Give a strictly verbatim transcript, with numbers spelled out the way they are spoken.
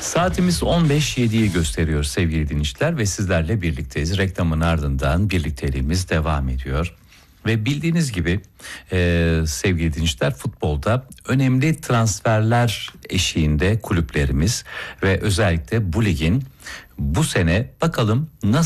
Saatimiz on beş yediyi gösteriyor sevgili dinleyiciler ve sizlerle birlikteyiz. Reklamın ardından birlikteliğimiz devam ediyor. Ve bildiğiniz gibi e, sevgili dinleyiciler, futbolda önemli transferler eşiğinde kulüplerimiz ve özellikle bu ligin bu sene bakalım nasıl